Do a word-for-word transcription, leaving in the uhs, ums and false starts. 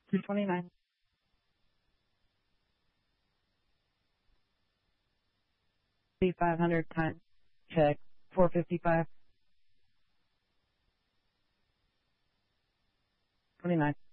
two twenty-nine. five hundred time check. four fifty-five. twenty-nine.